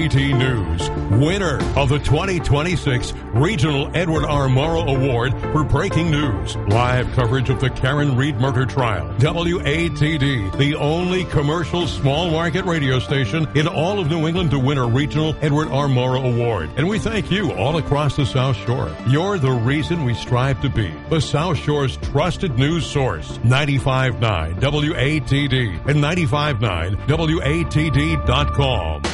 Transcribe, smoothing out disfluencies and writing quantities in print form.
WATD News, winner of the 2026 Regional Edward R. Morrow Award for Breaking News. Live coverage of the Karen Reed murder trial. WATD, the only commercial small market radio station in all of New England to win a Regional Edward R. Morrow Award. And we thank you all across the South Shore. You're the reason we strive to be the South Shore's trusted news source. 95.9 WATD and 95.9WATD.com.